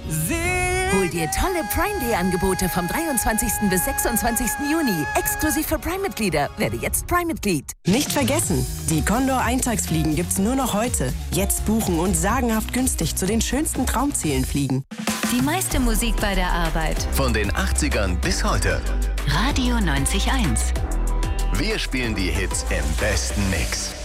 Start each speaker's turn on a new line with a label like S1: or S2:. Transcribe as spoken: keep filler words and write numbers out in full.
S1: Hol dir tolle Prime Day Angebote vom dreiundzwanzigsten bis sechsundzwanzigsten Juni. Exklusiv für Prime-Mitglieder. Werde jetzt Prime-Mitglied.
S2: Nicht vergessen, die Condor Eintagsfliegen gibt's nur noch heute. Jetzt buchen und sagenhaft günstig zu den schönsten Traumzielen fliegen.
S3: Die meiste Musik bei der Arbeit.
S4: Von den achtzigern bis heute.
S3: Radio neunzig Komma eins.
S4: Wir spielen die Hits im besten Mix.